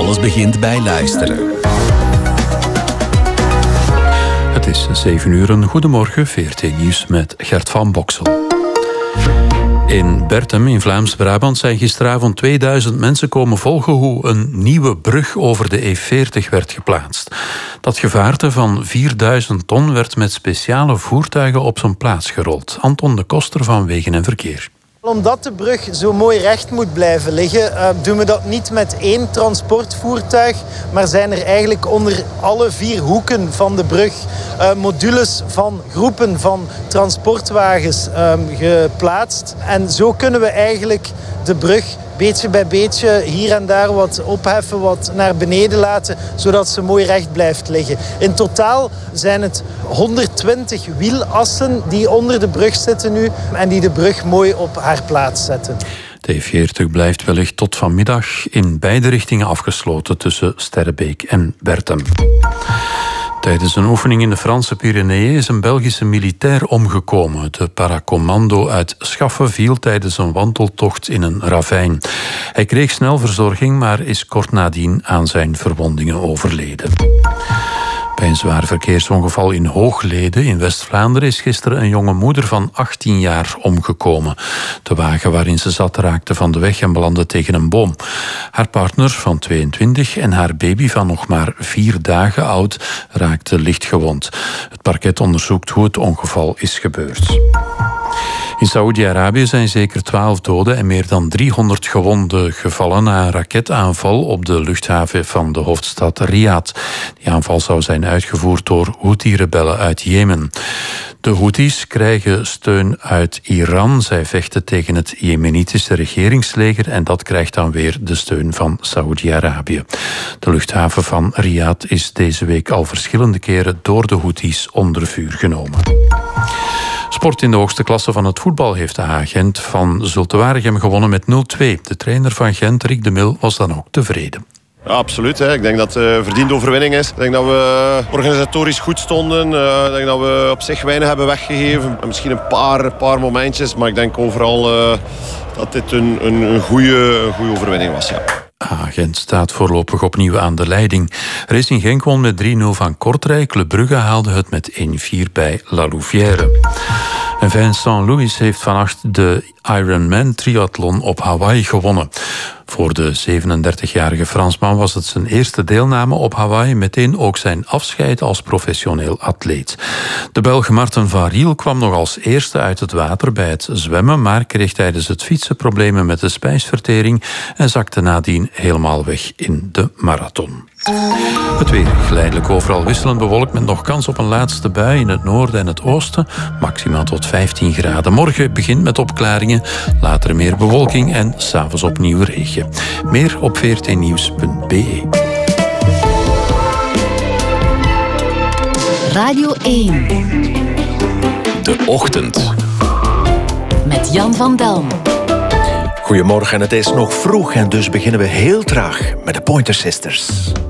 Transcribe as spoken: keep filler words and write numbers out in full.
Alles begint bij luisteren. Het is zeven uur, een goedemorgen, V R T Nieuws met Gert van Boksel. In Bertem in Vlaams-Brabant zijn gisteravond tweeduizend mensen komen volgen hoe een nieuwe brug over de E veertig werd geplaatst. Dat gevaarte van vierduizend ton werd met speciale voertuigen op zijn plaats gerold. Anton de Koster van Wegen en Verkeer. Omdat de brug zo mooi recht moet blijven liggen, uh, doen we dat niet met één transportvoertuig, maar zijn er eigenlijk onder alle vier hoeken van de brug uh, modules van groepen van transportwagens um, geplaatst. En zo kunnen we eigenlijk de brug beetje bij beetje hier en daar wat opheffen, wat naar beneden laten, zodat ze mooi recht blijft liggen. In totaal zijn het honderdtwintig wielassen die onder de brug zitten nu en die de brug mooi op haar plaats zetten. De E veertig blijft wellicht tot vanmiddag in beide richtingen afgesloten tussen Sterrebeek en Bertem. Tijdens een oefening in de Franse Pyreneeën is een Belgische militair omgekomen. De paracommando uit Schaffen viel tijdens een wandeltocht in een ravijn. Hij kreeg snel verzorging, maar is kort nadien aan zijn verwondingen overleden. Bij een zwaar verkeersongeval in Hooglede in West-Vlaanderen is gisteren een jonge moeder van achttien jaar omgekomen. De wagen waarin ze zat raakte van de weg en belandde tegen een boom. Haar partner van tweeëntwintig en haar baby van nog maar vier dagen oud raakten licht gewond. Het parket onderzoekt hoe het ongeval is gebeurd. In Saoedi-Arabië zijn zeker twaalf doden en meer dan driehonderd gewonden gevallen na een raketaanval op de luchthaven van de hoofdstad Riyadh. Die aanval zou zijn uitgevoerd door Houthi-rebellen uit Jemen. De Houthis krijgen steun uit Iran. Zij vechten tegen het Jemenitische regeringsleger en dat krijgt dan weer de steun van Saoedi-Arabië. De luchthaven van Riyadh is deze week al verschillende keren door de Houthis onder vuur genomen. Sport in de hoogste klasse van het voetbal heeft de Gent van Zulte Waregem gewonnen met nul twee. De trainer van Gent, Rick de Mil, was dan ook tevreden. Ja, absoluut. Hè. Ik denk dat het een verdiende overwinning is. Ik denk dat we organisatorisch goed stonden. Ik denk dat we op zich weinig hebben weggegeven. Misschien een paar, paar momentjes, maar ik denk overal uh, dat dit een, een, een, goede, een goede overwinning was. Ja. Gent staat voorlopig opnieuw aan de leiding. Racing Genk won met drie nul van Kortrijk. Club Brugge haalde het met één vier bij La Louvière. En Vincent Louis heeft vannacht de Ironman triathlon op Hawaii gewonnen. Voor de zevenendertigjarige Fransman was het zijn eerste deelname op Hawaii, meteen ook zijn afscheid als professioneel atleet. De Belg Marten van Riel kwam nog als eerste uit het water bij het zwemmen, maar kreeg tijdens het fietsen problemen met de spijsvertering en zakte nadien helemaal weg in de marathon. Het weer geleidelijk overal wisselend bewolkt met nog kans op een laatste bui in het noorden en het oosten, maximaal tot vijftien graden. Morgen begint met opklaringen, later meer bewolking en 's avonds opnieuw regen. Meer op v r t nieuws punt b e. Radio één. De Ochtend. Met Jan van Delm. Goedemorgen, het is nog vroeg en dus beginnen we heel traag met de Pointer Sisters.